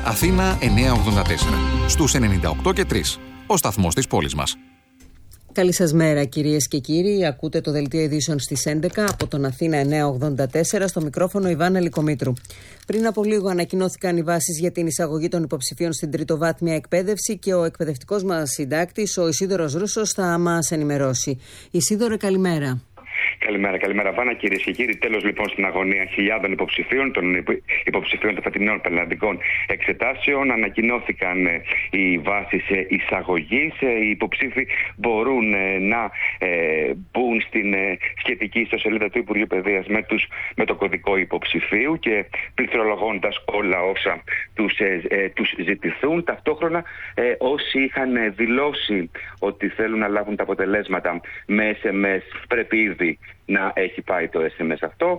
Αθήνα 984. Στους 98 και 3. Ο σταθμός της πόλης μας. Καλή σας μέρα κυρίες και κύριοι. Ακούτε το δελτίο ειδήσεων στις 11 από τον Αθήνα 984, στο μικρόφωνο Ιβάνα Λικομήτρου. Πριν από λίγο ανακοινώθηκαν οι βάσεις για την εισαγωγή των υποψηφίων στην τριτοβάθμια εκπαίδευση και ο εκπαιδευτικός μας συντάκτης, ο Ισίδωρος Ρούσος, θα μας ενημερώσει. Ισίδωρε, καλημέρα. Καλημέρα, Βάνα. Κυρίες και κύριοι, τέλος λοιπόν στην αγωνία χιλιάδων υποψηφίων, των υποψηφίων των φετινών πανελλαδικών εξετάσεων. Ανακοινώθηκαν οι βάσεις εισαγωγής. Οι υποψήφοι μπορούν να μπουν στην σχετική ιστοσελίδα του Υπουργείου Παιδείας με το κωδικό υποψηφίου και πληθρολογώντας όλα όσα τους ζητηθούν. Ταυτόχρονα, όσοι είχαν δηλώσει ότι θέλουν να λάβουν τα αποτελέσματα με SMS, πρέπει ήδη να έχει πάει το SMS αυτό.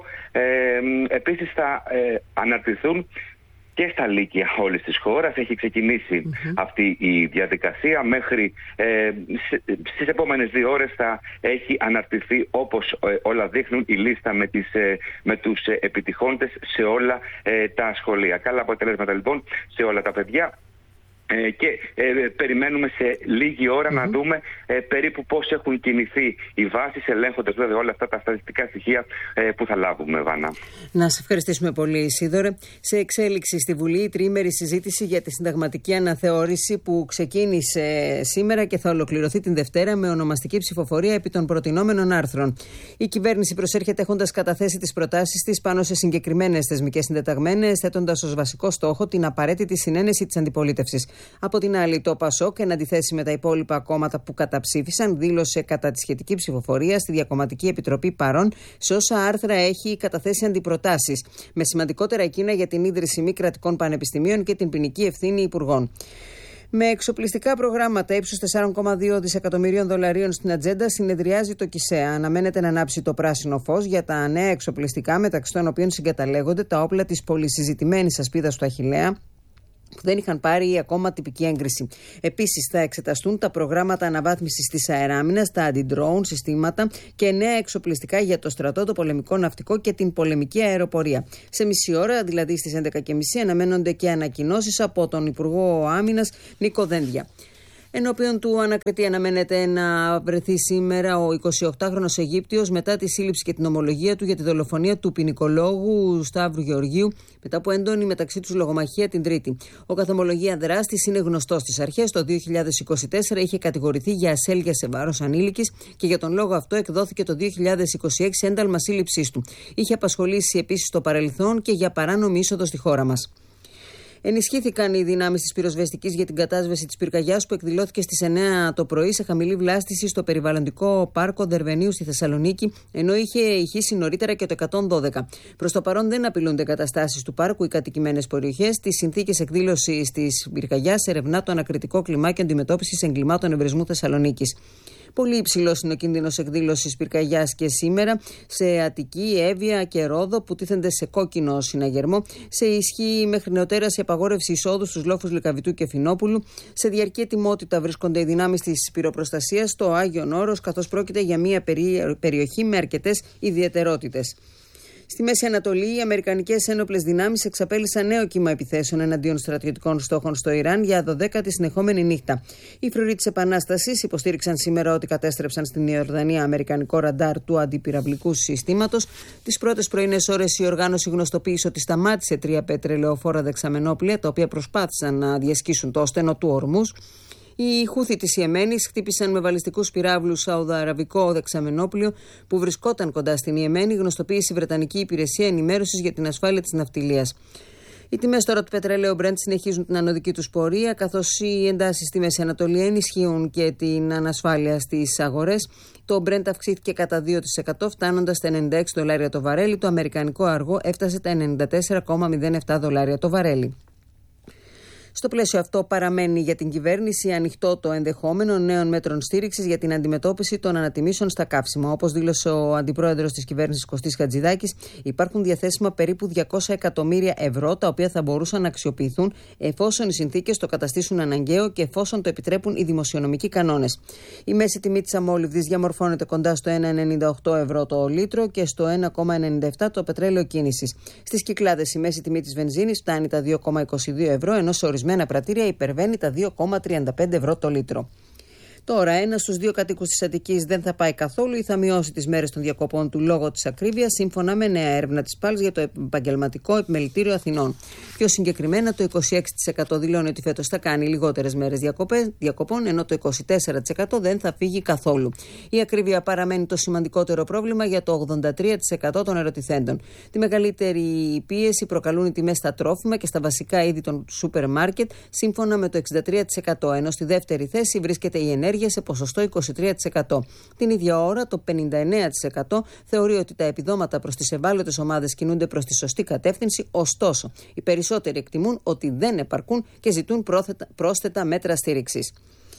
Επίσης θα αναρτηθούν και στα λύκεια όλης της χώρας. Έχει ξεκινήσει αυτή η διαδικασία. Μέχρι στις επόμενες 2 ώρες θα έχει αναρτηθεί, όπως όλα δείχνουν, η λίστα με τους επιτυχόντες σε όλα τα σχολεία. Καλά αποτελέσματα λοιπόν σε όλα τα παιδιά. Και περιμένουμε σε λίγη ώρα να δούμε περίπου πώς έχουν κινηθεί οι βάσεις, ελέγχοντας βέβαια όλα αυτά τα στατιστικά στοιχεία που θα λάβουμε, Βάνα. Να σε ευχαριστήσουμε πολύ, Ισίδωρε. Σε εξέλιξη στη Βουλή η τριήμερη συζήτηση για τη συνταγματική αναθεώρηση που ξεκίνησε σήμερα και θα ολοκληρωθεί την Δευτέρα με ονομαστική ψηφοφορία επί των προτινόμενων άρθρων. Η κυβέρνηση προσέρχεται έχοντας καταθέσει τις προτάσεις της πάνω σε συγκεκριμένες θεσμικές συντεταγμένες, θέτοντας ως βασικό στόχο την απαραίτητη συνένεση της αντιπολίτευσης. Από την άλλη, το ΠΑΣΟΚ, εν αντιθέσει με τα υπόλοιπα κόμματα που καταψήφισαν, δήλωσε κατά τη σχετική ψηφοφορία στη Διακομματική Επιτροπή παρόν σε όσα άρθρα έχει καταθέσει αντιπροτάσεις, με σημαντικότερα εκείνα για την ίδρυση μη κρατικών πανεπιστημίων και την ποινική ευθύνη υπουργών. Με εξοπλιστικά προγράμματα ύψους 4,2 δισεκατομμυρίων δολαρίων στην ατζέντα, συνεδριάζει το ΚΙΣΕΑ. Αναμένεται να ανάψει το πράσινο φως για τα νέα εξοπλιστικά, μεταξύ των οποίων συγκαταλέγονται τα όπλα της πολυσυζητημένης ασπίδας του Αχιλλέα, που δεν είχαν πάρει ακόμα τυπική έγκριση. Επίσης, θα εξεταστούν τα προγράμματα αναβάθμισης της αεράμινας, τα αντι-drone συστήματα και νέα εξοπλιστικά για το στρατό, το πολεμικό ναυτικό και την πολεμική αεροπορία. Σε μισή ώρα, δηλαδή στις 11.30, αναμένονται και ανακοινώσεις από τον Υπουργό Άμυνας Νίκο Δένδια. Ενώπιον του ανακριτή αναμένεται να βρεθεί σήμερα ο 28χρονος Αιγύπτιος μετά τη σύλληψη και την ομολογία του για τη δολοφονία του ποινικολόγου Σταύρου Γεωργίου, μετά από έντονη μεταξύ τους λογομαχία την Τρίτη. Ο καθομολογία δράστης είναι γνωστός στις αρχές. Το 2024 είχε κατηγορηθεί για ασέλγεια σε βάρος ανήλικης και για τον λόγο αυτό εκδόθηκε το 2026 ένταλμα σύλληψής του. Είχε απασχολήσει επίσης στο παρελθόν και για παράνομη είσοδο στη χώρα μας. Ενισχύθηκαν οι δυνάμεις της πυροσβεστικής για την κατάσβεση της πυρκαγιάς που εκδηλώθηκε στις 9 το πρωί σε χαμηλή βλάστηση στο περιβαλλοντικό πάρκο Δερβενίου στη Θεσσαλονίκη, ενώ είχε ηχήσει νωρίτερα και το 112. Προς το παρόν δεν απειλούνται εγκαταστάσεις του πάρκου ή κατοικημένες περιοχές. Τις συνθήκες εκδήλωσης της πυρκαγιάς ερευνά το ανακριτικό κλιμάκιο αντιμετώπισης εγκλημάτων ευρεσμού Θεσσαλονίκης. Πολύ υψηλός είναι ο κίνδυνος εκδήλωσης πυρκαγιάς και σήμερα σε Αττική, Εύβοια και Ρόδο που τίθενται σε κόκκινο συναγερμό. Σε ισχύ μέχρι νεοτέρας η απαγόρευση εισόδου στους λόφους Λυκαβητού και Φινόπουλου. Σε διαρκή ετοιμότητα βρίσκονται οι δυνάμεις της πυροπροστασίας στο Άγιον Όρος, καθώς πρόκειται για μια περιοχή με αρκετές ιδιαιτερότητες. Στη Μέση Ανατολή, οι αμερικανικές ένοπλες δυνάμεις εξαπέλυσαν νέο κύμα επιθέσεων εναντίον στρατιωτικών στόχων στο Ιράν για 12η συνεχόμενη νύχτα. Οι φρουροί της Επανάστασης υποστήριξαν σήμερα ότι κατέστρεψαν στην Ιορδανία αμερικανικό ραντάρ του αντιπυραυλικού συστήματος. Τις πρώτες πρωινές ώρες η οργάνωση γνωστοποίησε ότι σταμάτησε 3 πετρελαιοφόρα δεξαμενόπλια, τα οποία προσπάθησαν να διασχίσουν το στενό του Ορμούζ. Οι Χούθοι της Ιεμένης χτύπησαν με βαλιστικούς πυράβλους σαουδαραβικό δεξαμενόπλιο που βρισκόταν κοντά στην Ιεμένη, γνωστοποίησε η Βρετανική Υπηρεσία Ενημέρωσης για την Ασφάλεια της Ναυτιλίας. Οι τιμές τώρα του πετρελαίου Brent συνεχίζουν την ανωδική τους πορεία, καθώς οι εντάσεις στη Μέση Ανατολή ενισχύουν και την ανασφάλεια στις αγορές. Το Brent αυξήθηκε κατά 2%, φτάνοντας στα $96 το βαρέλι. Το αμερικανικό αργό έφτασε τα $94,07 το βαρέλι. Στο πλαίσιο αυτό, παραμένει για την κυβέρνηση ανοιχτό το ενδεχόμενο νέων μέτρων στήριξης για την αντιμετώπιση των ανατιμήσεων στα καύσιμα. Όπως δήλωσε ο αντιπρόεδρος της κυβέρνησης Κωστής Χατζηδάκης, υπάρχουν διαθέσιμα περίπου 200 εκατομμύρια ευρώ, τα οποία θα μπορούσαν να αξιοποιηθούν εφόσον οι συνθήκες το καταστήσουν αναγκαίο και εφόσον το επιτρέπουν οι δημοσιονομικοί κανόνες. Η μέση τιμή της αμόλυβδης διαμορφώνεται κοντά στο 1,98 ευρώ το λίτρο και στο 1,97 το πετρέλαιο κίνησης. Στις Κυκλάδες η μέση τιμή της βενζίνης φτάνει τα 2,22 ευρώ, ενώ σε ορισμένα πρατήρια υπερβαίνει τα 2,35 ευρώ το λίτρο. Τώρα, ένας στους 2 κατοίκους της Αττικής δεν θα πάει καθόλου ή θα μειώσει τις μέρες των διακοπών του λόγω της ακρίβειας, σύμφωνα με νέα έρευνα της ΠΑΛΣ για το Επαγγελματικό Επιμελητήριο Αθηνών. Πιο συγκεκριμένα, το 26% δηλώνει ότι φέτος θα κάνει λιγότερες μέρες διακοπών, ενώ το 24% δεν θα φύγει καθόλου. Η ακρίβεια παραμένει το σημαντικότερο πρόβλημα για το 83% των ερωτηθέντων. Τη μεγαλύτερη πίεση προκαλούν οι τιμές στα τρόφιμα και στα βασικά είδη των σούπερ μάρκετ, σύμφωνα με το 63%, ενώ στη δεύτερη θέση βρίσκεται η ενέργεια σε ποσοστό 23%. Την ίδια ώρα, το 59% θεωρεί ότι τα επιδόματα προς τις ευάλωτες ομάδες κινούνται προς τη σωστή κατεύθυνση, ωστόσο, οι περισσότεροι εκτιμούν ότι δεν επαρκούν και ζητούν πρόσθετα μέτρα στήριξης.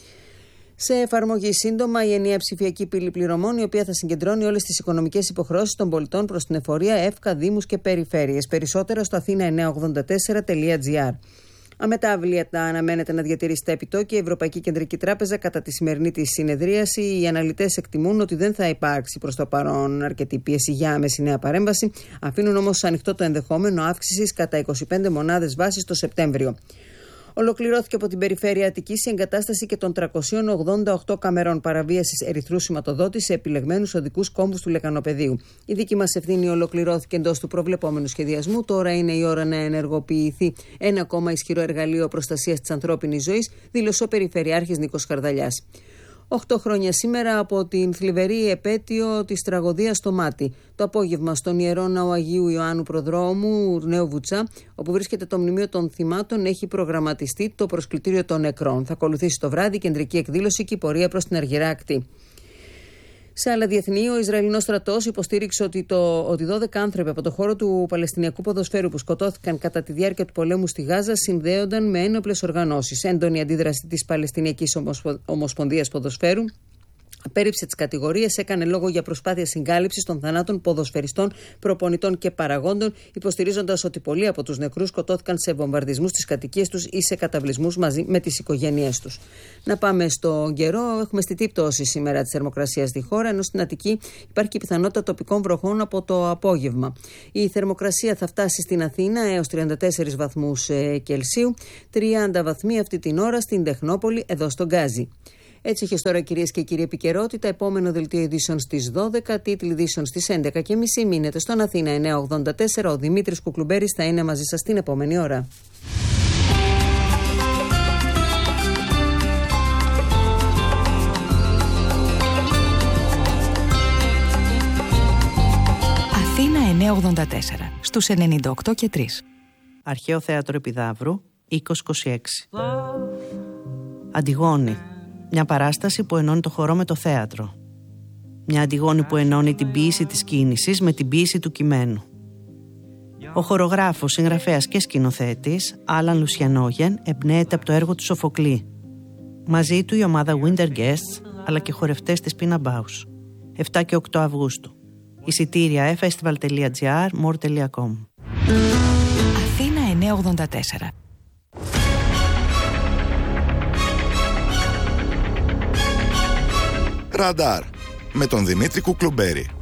Σε εφαρμογή σύντομα η ενιαία ψηφιακή πύλη πληρωμών, η οποία θα συγκεντρώνει όλες τις οικονομικές υποχρεώσεις των πολιτών προς την εφορία, ΕΦΚΑ, Δήμους και Περιφέρειες. Περισσότερα στο athena984.gr. Αμετάβλητα αναμένεται να διατηρήσει τα επιτόκια η Ευρωπαϊκή Κεντρική Τράπεζα κατά τη σημερινή της συνεδρίαση. Οι αναλυτές εκτιμούν ότι δεν θα υπάρξει προς το παρόν αρκετή πίεση για άμεση νέα παρέμβαση, αφήνουν όμως ανοιχτό το ενδεχόμενο αύξησης κατά 25 μονάδες βάσης το Σεπτέμβριο. Ολοκληρώθηκε από την Περιφέρεια Αττικής η εγκατάσταση και των 388 καμερών παραβίασης ερυθρού σηματοδότης σε επιλεγμένους οδικούς κόμβους του Λεκανοπεδίου. Η δική μας ευθύνη ολοκληρώθηκε εντός του προβλεπόμενου σχεδιασμού. Τώρα είναι η ώρα να ενεργοποιηθεί ένα ακόμα ισχυρό εργαλείο προστασίας της ανθρώπινης ζωής, δήλωσε ο Περιφερειάρχης Νίκος Χαρδαλιάς. 8 χρόνια σήμερα από την θλιβερή επέτειο της τραγωδίας στο Μάτι. Το απόγευμα στον Ιερό Ναό Αγίου Ιωάννου Προδρόμου, Νέο Βουτσά, όπου βρίσκεται το μνημείο των θυμάτων, έχει προγραμματιστεί το προσκλητήριο των νεκρών. Θα ακολουθήσει το βράδυ κεντρική εκδήλωση και η πορεία προς την Αργυρά Ακτή. Σε άλλα διεθνή, ο Ισραηλινός στρατός υποστήριξε ότι 12 άνθρωποι από το χώρο του Παλαιστινιακού ποδοσφαίρου που σκοτώθηκαν κατά τη διάρκεια του πολέμου στη Γάζα συνδέονταν με ένοπλες οργανώσεις. Έντονη αντίδραση της Παλαιστινιακής Ομοσπονδίας Ποδοσφαίρου απέρριψε τις κατηγορίες, έκανε λόγο για προσπάθεια συγκάλυψης των θανάτων ποδοσφαιριστών, προπονητών και παραγόντων, υποστηρίζοντας ότι πολλοί από τους νεκρούς σκοτώθηκαν σε βομβαρδισμούς στις κατοικίες τους ή σε καταβλισμούς μαζί με τις οικογένειές τους. Να πάμε στον καιρό. Έχουμε αισθητή πτώση σήμερα της θερμοκρασίας στη χώρα, ενώ στην Αττική υπάρχει και πιθανότητα τοπικών βροχών από το απόγευμα. Η θερμοκρασία θα φτάσει στην Αθήνα έως 34 βαθμούς Κελσίου, 30 βαθμοί αυτή την ώρα στην Τεχνόπολη, εδώ στον Γκάζι. Έτσι είχε τώρα, κυρίες και κύριοι, επικαιρότητα. Επόμενο δελτίο ειδήσεων στις 12, τίτλοι ειδήσεων στις 11:30. Μείνετε στον Αθήνα 984. Ο Δημήτρης Κουκλουμπέρης θα είναι μαζί σας την επόμενη ώρα. Αθήνα 984 στους 98 και 3. Αρχαίο Θέατρο Επιδαύρου, 2026. Αντιγόνη. Μια παράσταση που ενώνει το χορό με το θέατρο. Μια Αντιγόνη που ενώνει την ποίηση της κίνησης με την ποίηση του κειμένου. Ο χορογράφος, συγγραφέας και σκηνοθέτης Άλαν Λουσιανόγεν εμπνέεται από το έργο του Σοφοκλή. Μαζί του η ομάδα Winter Guests, αλλά και χορευτές της Pina Bausch. 7 και 8 Αυγούστου. Εισιτήρια festival.gr, more.com. Αθήνα 984. Ραντάρ με τον Δημήτρη Κουκλουμπέρη.